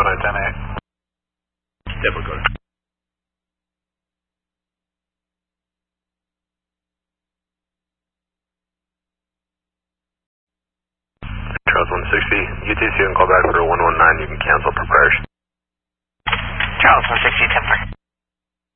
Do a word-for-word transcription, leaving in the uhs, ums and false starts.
oh nine ten eight. Definitely go. Charles one sixty, U T C and call back for one one nine, you can cancel preparation. Charles one sixty, ten four.